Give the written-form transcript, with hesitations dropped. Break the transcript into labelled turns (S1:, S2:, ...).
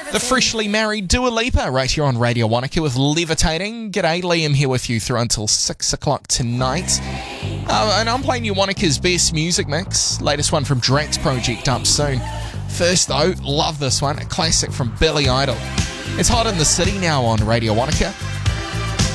S1: The freshly married Dua Lipa right here on Radio Wanaka with Levitating. G'day, Liam here with you through until 6 o'clock tonight. And I'm playing you Wanaka's best music mix. Latest one from Drax Project up soon. First though, love this one, a classic from Billy Idol. It's hot in the city now on Radio Wanaka.